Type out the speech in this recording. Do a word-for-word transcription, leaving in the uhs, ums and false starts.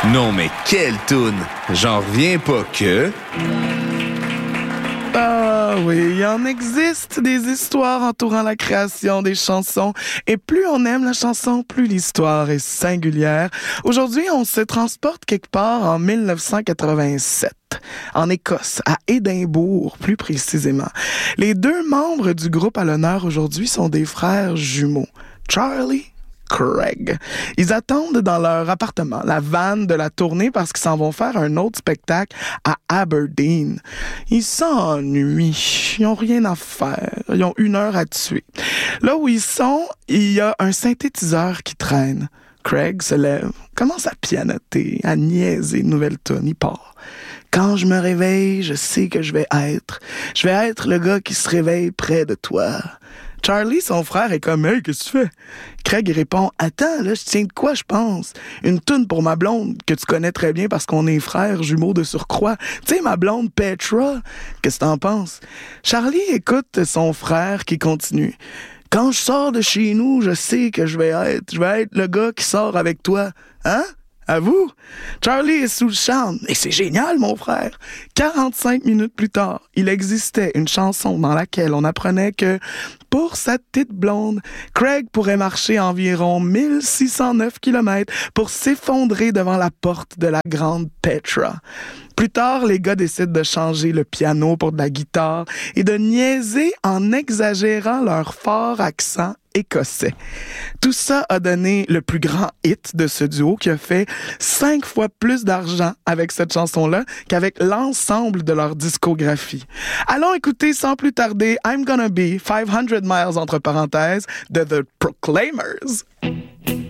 Non mais quelle toune! J'en reviens pas que... Ah oui, il en existe des histoires entourant la création des chansons. Et plus on aime la chanson, plus l'histoire est singulière. Aujourd'hui, on se transporte quelque part en dix-neuf cent quatre-vingt-sept. En Écosse, à Édimbourg, plus précisément. Les deux membres du groupe à l'honneur aujourd'hui sont des frères jumeaux, Charlie Craig. Ils attendent dans leur appartement la vanne de la tournée parce qu'ils s'en vont faire un autre spectacle à Aberdeen. Ils s'ennuient, ils n'ont rien à faire, ils ont une heure à tuer. Là où ils sont, il y a un synthétiseur qui traîne. Craig se lève, commence à pianoter, à niaiser une nouvelle tune, il part. Quand je me réveille, je sais que je vais être. Je vais être le gars qui se réveille près de toi. Charlie, son frère, est comme « Hey, qu'est-ce que tu fais? » Craig répond « Attends, là, je tiens de quoi, je pense? Une toune pour ma blonde, que tu connais très bien parce qu'on est frères jumeaux de surcroît. Tu sais, ma blonde Petra, qu'est-ce que t'en penses? » Charlie écoute son frère qui continue. « Quand je sors de chez nous, je sais que je vais être. Je vais être le gars qui sort avec toi. Hein? » À vous? Charlie est sous le charme. Et c'est génial, mon frère. quarante-cinq minutes plus tard, il existait une chanson dans laquelle on apprenait que pour sa petite blonde, Craig pourrait marcher environ mille six cent neuf kilomètres pour s'effondrer devant la porte de la grande Petra. Plus tard, les gars décident de changer le piano pour de la guitare et de niaiser en exagérant leur fort accent écossais. Tout ça a donné le plus grand hit de ce duo qui a fait cinq fois plus d'argent avec cette chanson-là qu'avec l'ensemble de leur discographie. Allons écouter sans plus tarder I'm Gonna Be five hundred miles entre parenthèses de The Proclaimers.